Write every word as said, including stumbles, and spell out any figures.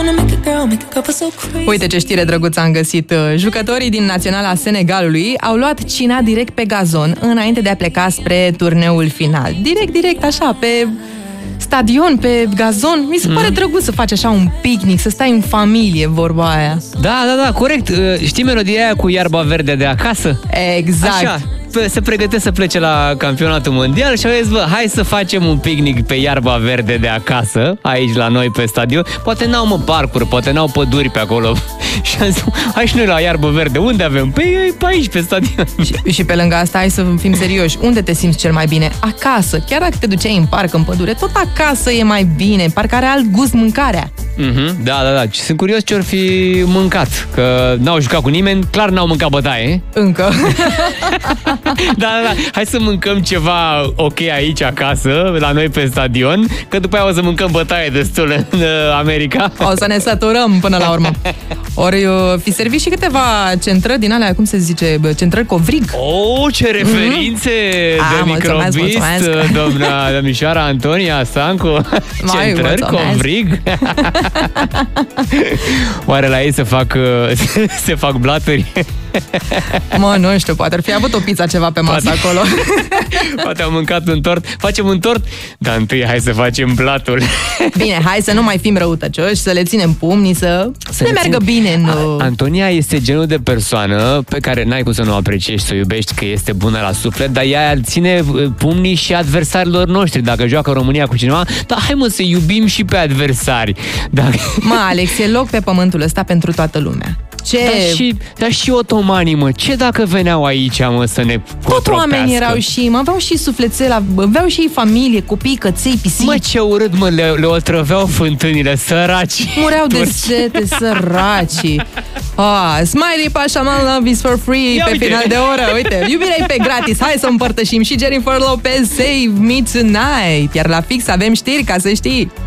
Uite ce știre drăguță am găsit. Jucătorii din Naționala Senegalului au luat cina direct pe gazon înainte de a pleca spre turneul final. Direct, direct, așa, pe stadion, pe gazon. Mi se pare mm. drăguț să faci așa un picnic, să stai în familie, vorba aia. Da, da, da, corect. Știi melodia aia cu iarba verde de acasă? Exact. Așa. Se pregătesc să plece la campionatul mondial și au zis, bă, hai să facem un picnic pe iarba verde de acasă, aici la noi pe stadion. Poate n-au mă parcuri, poate n-au păduri pe acolo. Și am zis, hai și noi la iarbă verde. Unde avem? Păi pe aici, pe stadion. Și, și pe lângă asta, hai să fim serioși. Unde te simți cel mai bine? Acasă. Chiar dacă te duceai în parc, în pădure, tot acasă e mai bine. Parcă are alt gust mâncarea. Mm-hmm, da, da, da. Sunt curios ce or fi mâncat. Că n-au jucat cu nimeni, clar n-au mâncat bătaie. Încă. Da, da, da. Hai să mâncăm ceva ok aici acasă, la noi pe stadion, că după aia o să mâncăm bătaie destul în uh, America. O să ne săturăm până la urmă. Ori fi servit și câteva centrări din alea, cum se zice, centrări covrig. Oh, ce referințe mm-hmm. de microbist, doamna domnișoara Antonia Sancu. Centrări covrig. Oare la ei se fac, se fac blaturi? Mă, nu știu, poate ar fi avut o pizza ceva pe masă poate, acolo. Poate am mâncat un tort. Facem un tort? Dar întâi hai să facem blatul. Bine, hai să nu mai fim răutăcioși, să le ținem pumnii, să, să ne meargă țin... bine în... A, Antonia este genul de persoană pe care n-ai cum să nu o apreciezi, să o iubești, că este bună la suflet, dar ea ține pumnii și adversarilor noștri. Dacă joacă România cu cineva, dar hai mă să iubim și pe adversari. Dacă... Mă, Alex, e loc pe pământul ăsta pentru toată lumea. Ce? Dar și, dar și otomanii, mă, ce dacă veneau aici, mă, să ne cotropească? Tot oamenii erau și, mă, aveau și sufletel, aveau și familie, copii, căței, pisici. Mă, ce urât, mă, le, le otrăveau fântânile, săraci. Mureau de sete, săraci. Ah, Smiley Pașaman, love is for free. Ia pe uite. Final de oră, uite, iubirea pe gratis. Hai să împărtășim și Jennifer Lopez, Save Me Tonight. Iar la fix avem știri, ca să știi.